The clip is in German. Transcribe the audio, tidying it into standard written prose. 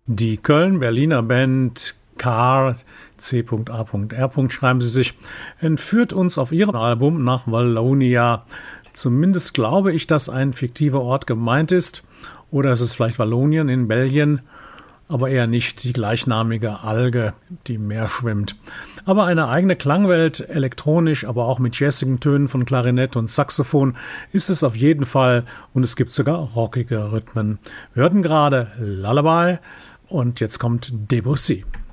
Die Köln-Berliner Band Car, C.A.R. schreiben sie sich, entführt uns auf ihrem Album nach Wallonia. Zumindest glaube ich, dass ein fiktiver Ort gemeint ist. Oder ist es vielleicht Wallonien in Belgien, aber eher nicht die gleichnamige Alge, die im Meer schwimmt. Aber eine eigene Klangwelt, elektronisch, aber auch mit jazzigen Tönen von Klarinett und Saxophon ist es auf jeden Fall und es gibt sogar rockige Rhythmen. Wir hörten gerade Lullaby und jetzt kommt Debussy.